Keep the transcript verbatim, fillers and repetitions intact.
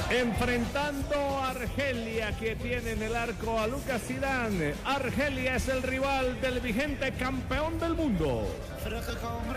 Enfrentando a Argelia, que tiene en el arco a Lucas Zidane. Argelia es el rival del vigente campeón del mundo.